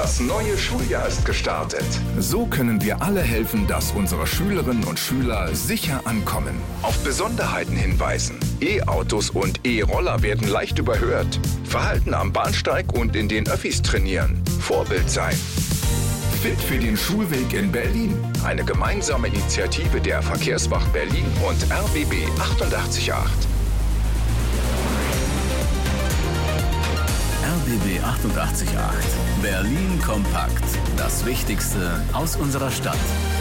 Das neue Schuljahr ist gestartet. So können wir alle helfen, dass unsere Schülerinnen und Schüler sicher ankommen. Auf Besonderheiten hinweisen. E-Autos und E-Roller werden leicht überhört. Verhalten am Bahnsteig und in den Öffis trainieren. Vorbild sein. Fit für den Schulweg in Berlin. Eine gemeinsame Initiative der Verkehrswacht Berlin und RBB 888. RBB 888. Berlin kompakt. Das Wichtigste aus unserer Stadt.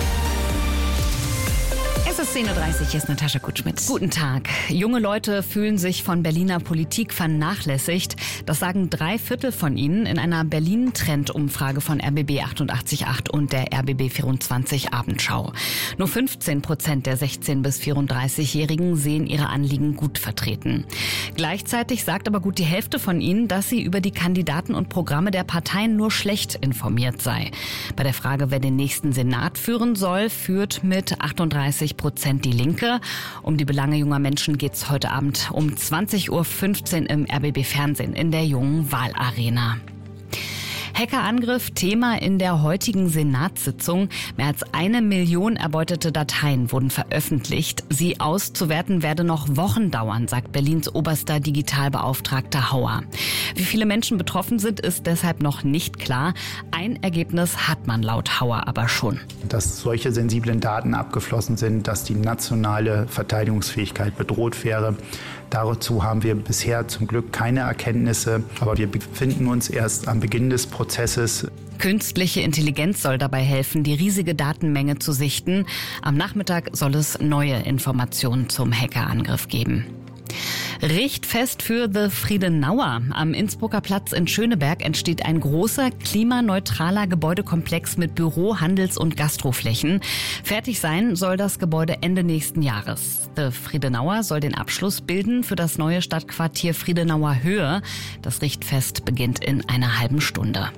Es ist 10.30 Uhr, hier ist Natascha Kutschmidt. Guten Tag. Junge Leute fühlen sich von Berliner Politik vernachlässigt. Das sagen 3/4 von ihnen in einer Berlin-Trend-Umfrage von RBB 888 und der RBB 24 Abendschau. Nur 15% der 16- bis 34-Jährigen sehen ihre Anliegen gut vertreten. Gleichzeitig sagt aber gut die Hälfte von ihnen, dass sie über die Kandidaten und Programme der Parteien nur schlecht informiert sei. Bei der Frage, wer den nächsten Senat führen soll, führt mit 38% die Linke. Um die Belange junger Menschen geht's heute Abend um 20.15 Uhr im RBB Fernsehen in der Jungen Wahlarena. Hackerangriff Thema in der heutigen Senatssitzung. Mehr als 1 Million erbeutete Dateien wurden veröffentlicht. Sie auszuwerten werde noch Wochen dauern, sagt Berlins oberster Digitalbeauftragter Hauer. Wie viele Menschen betroffen sind, ist deshalb noch nicht klar. Ein Ergebnis hat man laut Hauer aber schon. Dass solche sensiblen Daten abgeflossen sind, dass die nationale Verteidigungsfähigkeit bedroht wäre. Dazu haben wir bisher zum Glück keine Erkenntnisse, aber wir befinden uns erst am Beginn des Prozesses. Künstliche Intelligenz soll dabei helfen, die riesige Datenmenge zu sichten. Am Nachmittag soll es neue Informationen zum Hackerangriff geben. Richtfest für The Friedenauer. Am Innsbrucker Platz in Schöneberg entsteht ein großer, klimaneutraler Gebäudekomplex mit Büro-, Handels- und Gastroflächen. Fertig sein soll das Gebäude Ende nächsten Jahres. The Friedenauer soll den Abschluss bilden für das neue Stadtquartier Friedenauer Höhe. Das Richtfest beginnt in einer halben Stunde.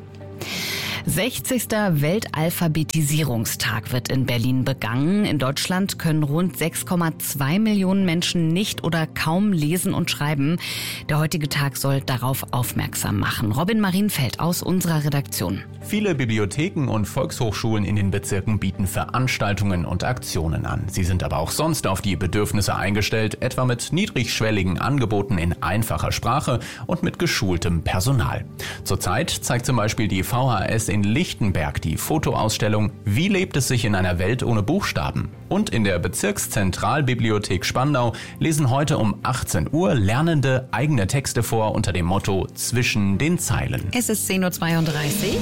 60. Weltalphabetisierungstag wird in Berlin begangen. In Deutschland können rund 6,2 Millionen Menschen nicht oder kaum lesen und schreiben. Der heutige Tag soll darauf aufmerksam machen. Robin Marienfeld aus unserer Redaktion. Viele Bibliotheken und Volkshochschulen in den Bezirken bieten Veranstaltungen und Aktionen an. Sie sind aber auch sonst auf die Bedürfnisse eingestellt, etwa mit niedrigschwelligen Angeboten in einfacher Sprache und mit geschultem Personal. Zurzeit zeigt zum Beispiel die VHS in Lichtenberg die Fotoausstellung Wie lebt es sich in einer Welt ohne Buchstaben? Und in der Bezirkszentralbibliothek Spandau lesen heute um 18 Uhr Lernende eigene Texte vor unter dem Motto Zwischen den Zeilen. Es ist 10.32 Uhr.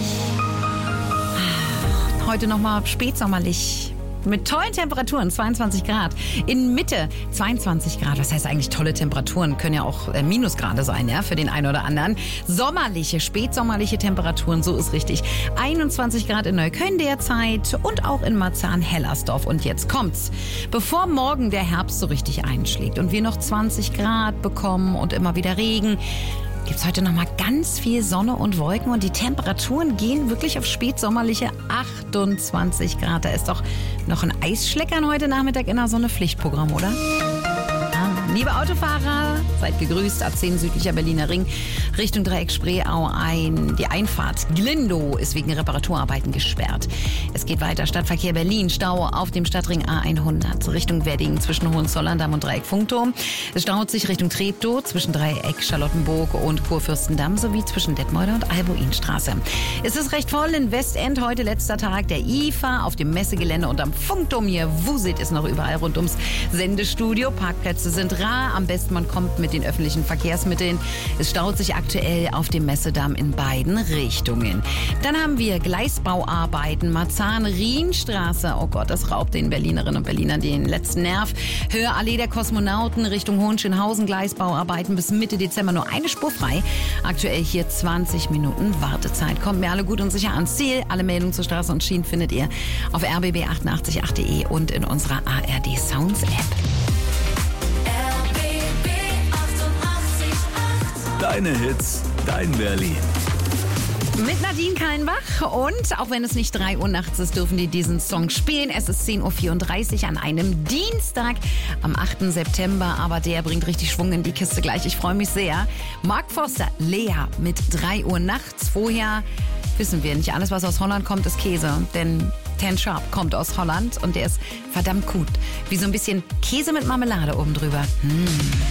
Heute nochmal spätsommerlich. Mit tollen Temperaturen, 22 Grad. In Mitte 22 Grad. Was heißt eigentlich tolle Temperaturen? Können ja auch Minusgrade sein, ja, für den einen oder anderen. Sommerliche, spätsommerliche Temperaturen, so ist richtig. 21 Grad in Neukölln derzeit und auch in Marzahn-Hellersdorf. Und jetzt kommt's. Bevor morgen der Herbst so richtig einschlägt und wir noch 20 Grad bekommen und immer wieder Regen, gibt's heute noch mal ganz viel Sonne und Wolken und die Temperaturen gehen wirklich auf spätsommerliche 28 Grad. Da ist doch noch ein Eisschleckern heute Nachmittag in der Sonne Pflichtprogramm, oder? Liebe Autofahrer, seid gegrüßt. A10 südlicher Berliner Ring Richtung Dreieck Spreeau die Einfahrt Glindow ist wegen Reparaturarbeiten gesperrt. Es geht weiter. Stadtverkehr Berlin. Stau auf dem Stadtring A100 Richtung Wedding zwischen Hohenzollern-Damm und Dreieck Funkturm. Es staut sich Richtung Treptow zwischen Dreieck Charlottenburg und Kurfürstendamm sowie zwischen Detmolder und Albuinstraße. Es ist recht voll in Westend. Heute letzter Tag der IFA auf dem Messegelände und am Funkturm. Hier wuselt es noch überall rund ums Sendestudio. Parkplätze sind rar. Am besten man kommt mit den öffentlichen Verkehrsmitteln. Es staut sich aktuell auf dem Messedamm in beiden Richtungen. Dann haben wir Gleisbauarbeiten, Marzahn-Rienstraße. Oh Gott, das raubt den Berlinerinnen und Berlinern den letzten Nerv. Hörallee der Kosmonauten Richtung Hohenschönhausen. Gleisbauarbeiten bis Mitte Dezember nur eine Spur frei. Aktuell hier 20 Minuten Wartezeit. Kommt mir alle gut und sicher ans Ziel. Alle Meldungen zur Straße und Schienen findet ihr auf rbb888.de und in unserer ARD Sounds App. Deine Hits, dein Berlin. Mit Nadine Kallenbach und auch wenn es nicht 3 Uhr nachts ist, dürfen die diesen Song spielen. Es ist 10.34 Uhr an einem Dienstag am 8. September, aber der bringt richtig Schwung in die Kiste gleich. Ich freue mich sehr. Mark Forster, Lea mit 3 Uhr nachts. Vorher wissen wir, nicht alles, was aus Holland kommt, ist Käse. Denn Ten Sharp kommt aus Holland und der ist verdammt gut. Wie so ein bisschen Käse mit Marmelade oben drüber.